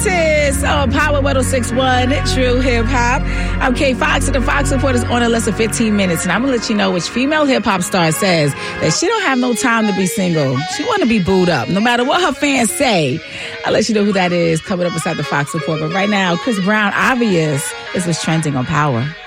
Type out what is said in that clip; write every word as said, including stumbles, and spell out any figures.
Curtis on Power one oh six point one, True Hip Hop. I'm Kay Fox, and the Fox Report is on in less than fifteen minutes. And I'm going to let you know which female hip hop star says that she don't have no time to be single. She want to be booed up, no matter what her fans say. I'll let you know who that is coming up inside the Fox Report. But right now, Chris Brown, Obvious, is what's trending on Power.